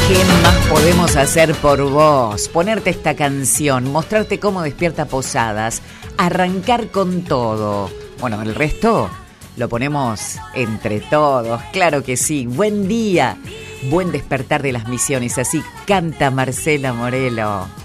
¿Qué más podemos hacer por vos? Ponerte esta canción, mostrarte cómo despierta Posadas, arrancar con todo. Bueno, el resto lo ponemos entre todos, claro que sí. Buen día, buen despertar de las misiones, así canta Marcela Morelo.